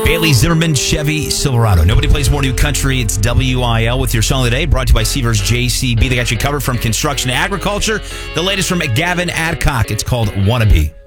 Bailey Zimmerman, Chevy Silverado. Nobody plays more new country. It's WIL with your song of the day, brought to you by Seavers JCB. They got you covered from construction to agriculture. The latest from Gavin Adcock. It's called Wannabe.